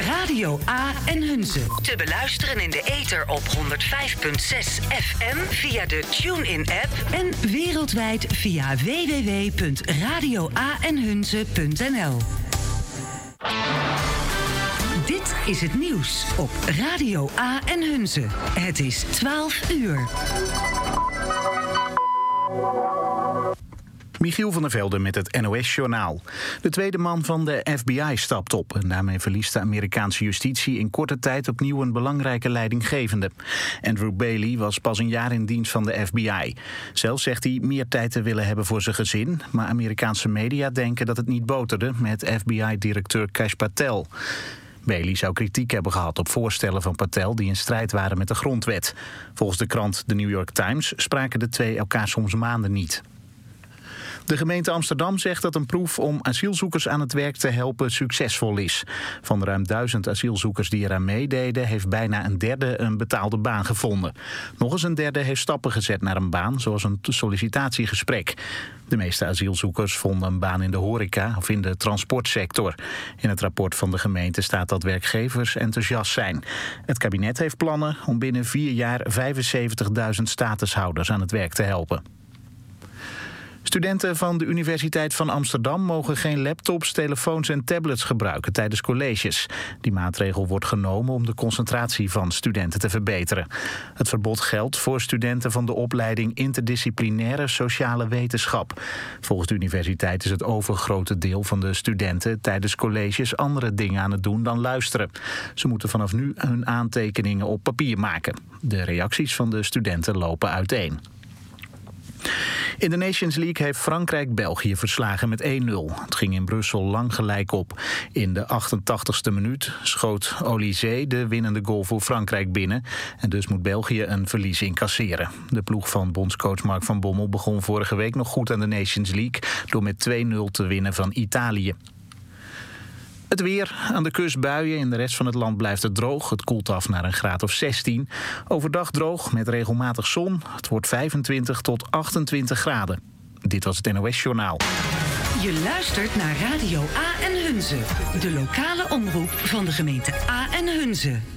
Radio A en Hunze. Te beluisteren in de ether op 105.6 FM via de TuneIn-app en wereldwijd via www.radioaenhunze.nl. Dit is het nieuws op Radio A en Hunze. Het is 12 uur. Michiel van der Velde met het NOS-journaal. De tweede man van de FBI stapt op. En daarmee verliest de Amerikaanse justitie in korte tijd opnieuw een belangrijke leidinggevende. Andrew Bailey was pas een jaar in dienst van de FBI. Zelf zegt hij meer tijd te willen hebben voor zijn gezin. Maar Amerikaanse media denken dat het niet boterde met FBI-directeur Kash Patel. Bailey zou kritiek hebben gehad op voorstellen van Patel die in strijd waren met de grondwet. Volgens de krant The New York Times spraken de twee elkaar soms maanden niet. De gemeente Amsterdam zegt dat een proef om asielzoekers aan het werk te helpen succesvol is. Van de ruim 1000 asielzoekers die eraan meededen, heeft bijna een derde een betaalde baan gevonden. Nog eens een derde heeft stappen gezet naar een baan, zoals een sollicitatiegesprek. De meeste asielzoekers vonden een baan in de horeca of in de transportsector. In het rapport van de gemeente staat dat werkgevers enthousiast zijn. Het kabinet heeft plannen om binnen 4 jaar 75.000 statushouders aan het werk te helpen. Studenten van de Universiteit van Amsterdam mogen geen laptops, telefoons en tablets gebruiken tijdens colleges. Die maatregel wordt genomen om de concentratie van studenten te verbeteren. Het verbod geldt voor studenten van de opleiding Interdisciplinaire Sociale Wetenschap. Volgens de universiteit is het overgrote deel van de studenten tijdens colleges andere dingen aan het doen dan luisteren. Ze moeten vanaf nu hun aantekeningen op papier maken. De reacties van de studenten lopen uiteen. In de Nations League heeft Frankrijk België verslagen met 1-0. Het ging in Brussel lang gelijk op. In de 88ste minuut schoot Olysée de winnende goal voor Frankrijk binnen. En dus moet België een verlies incasseren. De ploeg van bondscoach Mark van Bommel begon vorige week nog goed aan de Nations League door met 2-0 te winnen van Italië. Het weer, aan de kust buien, in de rest van het land blijft het droog. Het koelt af naar een graad of 16. Overdag droog met regelmatig zon. Het wordt 25 tot 28 graden. Dit was het NOS Journaal. Je luistert naar Radio A en Hunze. De lokale omroep van de gemeente A en Hunze.